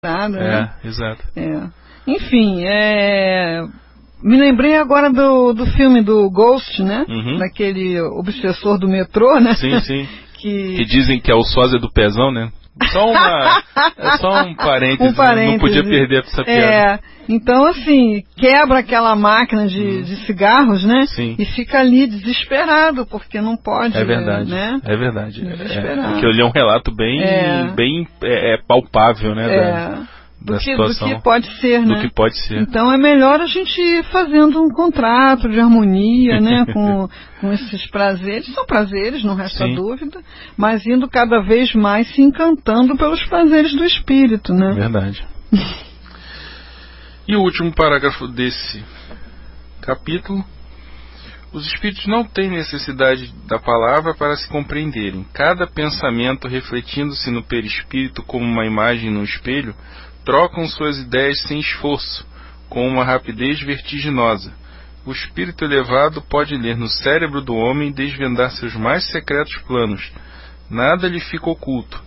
né? Exato. Enfim, me lembrei agora do filme do Ghost, né? Daquele obsessor do metrô, né? Sim. Que dizem que é o sósia do pezão, né? Só um parênteses, não podia perder essa piada. Então, assim, quebra aquela máquina de cigarros, né? Sim. E fica ali desesperado, porque não pode, É verdade, né? É verdade. Desesperado. Porque ele é um relato bem palpável, né? Do que pode ser, né? Do que pode ser. Então é melhor a gente ir fazendo um contrato de harmonia, né? com esses prazeres. São prazeres, não resta dúvida, mas indo cada vez mais se encantando pelos prazeres do espírito, né? Verdade. E o último parágrafo desse capítulo: os espíritos não têm necessidade da palavra para se compreenderem. Cada pensamento, refletindo-se no perispírito como uma imagem no espelho, trocam suas ideias sem esforço, com uma rapidez vertiginosa. O espírito elevado pode ler no cérebro do homem e desvendar seus mais secretos planos. Nada lhe fica oculto.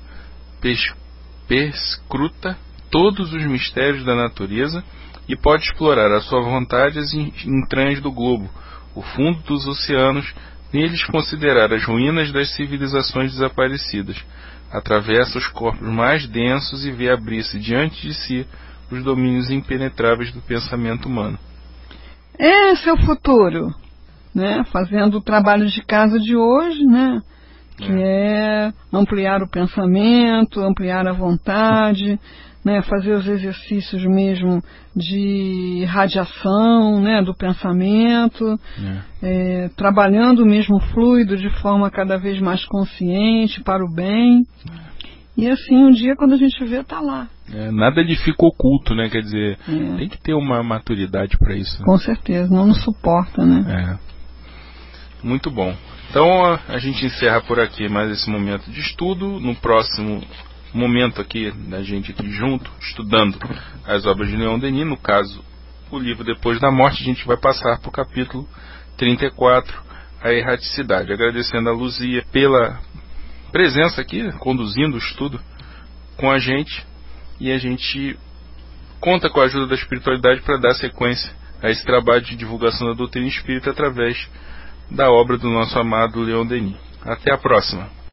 Perscruta todos os mistérios da natureza e pode explorar à sua vontade as entranhas do globo, o fundo dos oceanos, neles considerar as ruínas das civilizações desaparecidas. Atravessa os corpos mais densos e vê abrir-se diante de si os domínios impenetráveis do pensamento humano. Esse é o futuro, né? Fazendo o trabalho de casa de hoje, né? Que é ampliar o pensamento, ampliar a vontade, né? Fazer os exercícios mesmo de radiação, né? Do pensamento, trabalhando o mesmo fluido de forma cada vez mais consciente para o bem. E assim, um dia quando a gente vê, tá lá. Nada lhe fica oculto, né? Quer dizer, tem que ter uma maturidade para isso. Né? Com certeza, não nos suporta, né? Muito bom. Então a gente encerra por aqui mais esse momento de estudo. No próximo momento aqui, da gente aqui junto, estudando as obras de Leon Denis, no caso, o livro Depois da Morte, a gente vai passar para o capítulo 34, a erraticidade. Agradecendo a Luzia pela presença aqui, conduzindo o estudo com a gente, e a gente conta com a ajuda da espiritualidade para dar sequência a esse trabalho de divulgação da doutrina espírita através da obra do nosso amado Leon Denis. Até a próxima.